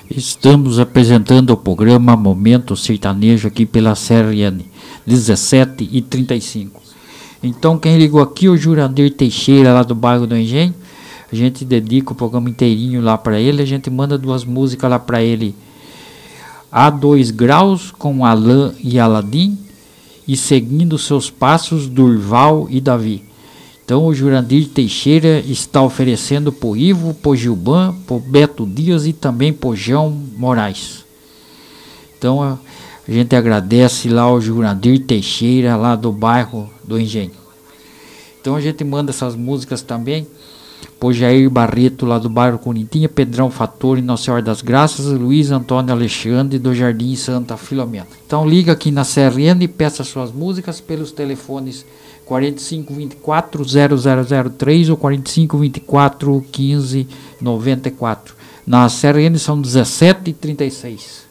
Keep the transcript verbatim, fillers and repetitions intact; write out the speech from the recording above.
Estamos apresentando o programa Momento Sertanejo aqui pela C R N dezessete e trinta e cinco. Então quem ligou aqui é o Jurandir Teixeira, lá do bairro do Engenho. A gente dedica o programa inteirinho lá para ele. A gente manda duas músicas lá para ele: A dois graus com Alain e Aladim e Seguindo Seus Passos, Durval e Davi. Então o Jurandir Teixeira está oferecendo pro Ivo, pro Gilban, pro Beto Dias e também pro João Moraes. Então a, a gente agradece lá ao Jurandir Teixeira, lá do bairro do Engenho. Então a gente manda essas músicas também pro Jair Barreto, lá do bairro Corintinha, Pedrão Fatori, Nossa Senhora das Graças, Luiz Antônio Alexandre, do Jardim Santa Filomena. Então liga aqui na C R N e peça suas músicas pelos telefones quarenta e cinco, vinte e quatro, zero zero zero três ou quarenta e cinco, vinte e quatro, quinze, noventa e quatro. Na C R N são dezessete e trinta e seis.